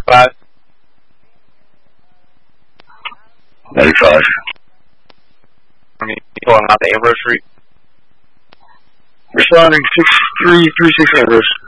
5. 95. Calling out the Ambrose Street. Responding 6336 Ambrose.